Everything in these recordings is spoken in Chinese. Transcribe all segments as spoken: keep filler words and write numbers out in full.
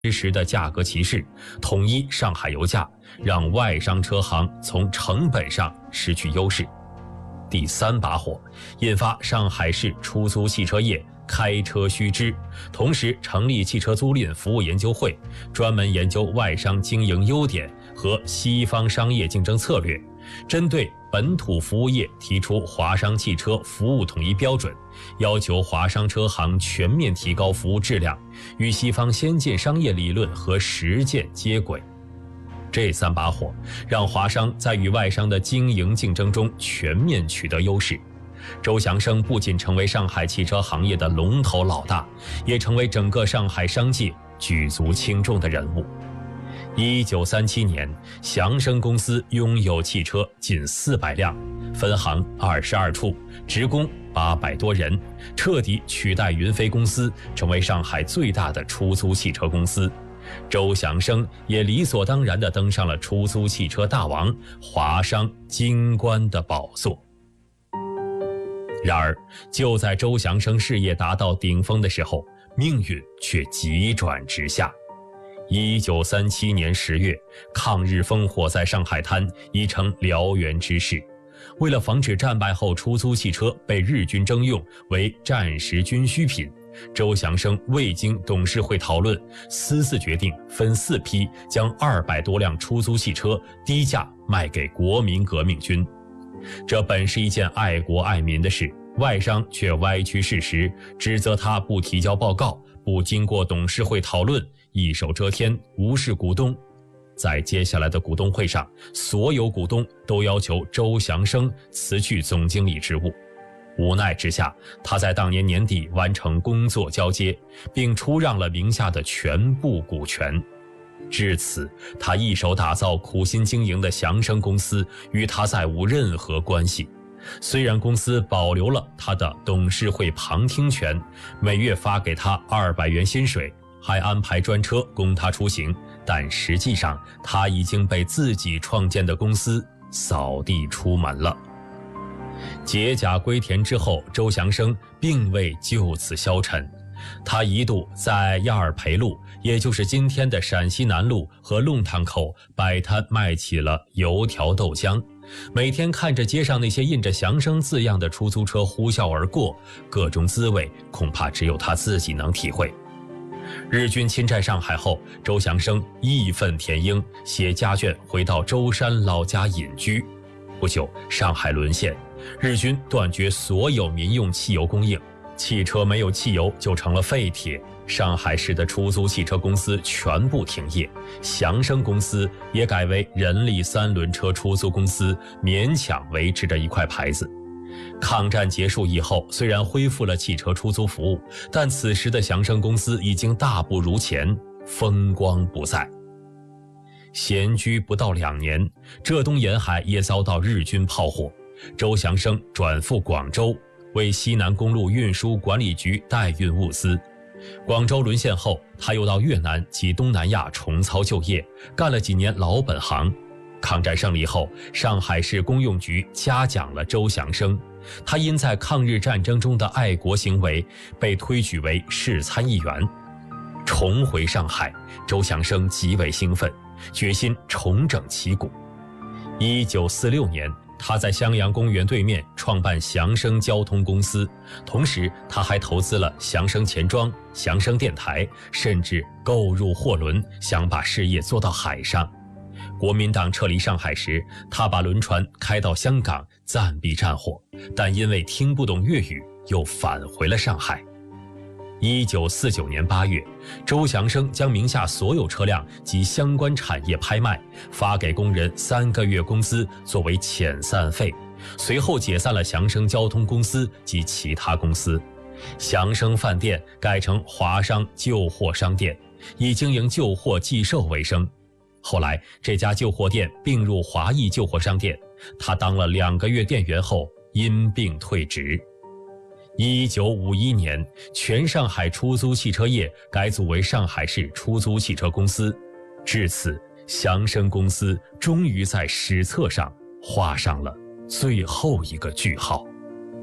支持的价格歧视，统一上海油价，让外商车行从成本上失去优势。第三把火，引发上海市出租汽车业开车须知，同时成立汽车租赁服务研究会，专门研究外商经营优点和西方商业竞争策略，针对本土服务业提出华商汽车服务统一标准，要求华商车行全面提高服务质量，与西方先进商业理论和实践接轨。这三把火让华商在与外商的经营竞争中全面取得优势。周祥生不仅成为上海汽车行业的龙头老大，也成为整个上海商界举足轻重的人物。一九三七年，祥生公司拥有汽车近四百辆，分行二十二处，职工八百多人，彻底取代云飞公司，成为上海最大的出租汽车公司。周祥生也理所当然地登上了出租汽车大王、华商京官的宝座。然而，就在周祥生事业达到顶峰的时候，命运却急转直下。一九三七年十月，抗日烽火在上海滩已成燎原之势。为了防止战败后出租汽车被日军征用为战时军需品，周祥生未经董事会讨论，私自决定分四批将二百多辆出租汽车低价卖给国民革命军。这本是一件爱国爱民的事，外商却歪曲事实，指责他不提交报告，不经过董事会讨论，一手遮天，无视股东。在接下来的股东会上，所有股东都要求周祥生辞去总经理职务。无奈之下，他在当年年底完成工作交接，并出让了名下的全部股权。至此，他一手打造、苦心经营的祥生公司与他再无任何关系。虽然公司保留了他的董事会旁听权，每月发给他二百元薪水，还安排专车供他出行，但实际上他已经被自己创建的公司扫地出门了。解甲归田之后，周祥生并未就此消沉，他一度在亚尔培路，也就是今天的陕西南路和弄堂口摆摊卖起了油条豆浆，每天看着街上那些印着祥生字样的出租车呼啸而过，各种滋味恐怕只有他自己能体会。日军侵占上海后，周祥生义愤填膺，携家眷回到舟山老家隐居。不久，上海沦陷，日军断绝所有民用汽油供应，汽车没有汽油就成了废铁，上海市的出租汽车公司全部停业，祥生公司也改为人力三轮车出租公司，勉强维持着一块牌子。抗战结束以后，虽然恢复了汽车出租服务，但此时的祥生公司已经大不如前，风光不再。闲居不到两年，浙东沿海也遭到日军炮火，周祥生转赴广州，为西南公路运输管理局代运物资。广州沦陷后，他又到越南及东南亚重操旧业，干了几年老本行。抗战胜利后，上海市公用局嘉奖了周祥生，他因在抗日战争中的爱国行为，被推举为市参议员。重回上海，周祥生极为兴奋，决心重整旗鼓。一九四六年，他在襄阳公园对面创办祥生交通公司，同时他还投资了祥生钱庄、祥生电台，甚至购入货轮，想把事业做到海上。国民党撤离上海时，他把轮船开到香港暂避战火，但因为听不懂粤语，又返回了上海。一九四九年八月，周祥生将名下所有车辆及相关产业拍卖，发给工人三个月工资作为遣散费，随后解散了祥生交通公司及其他公司。祥生饭店改成华商旧货商店，以经营旧货寄售为生。后来这家旧货店并入华谊旧货商店，他当了两个月店员后因病退职。一九五一年，全上海出租汽车业改组为上海市出租汽车公司，至此，祥生公司终于在史册上画上了最后一个句号。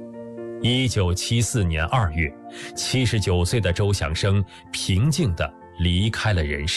一九七四年二月，七十九岁的周祥生平静地离开了人世。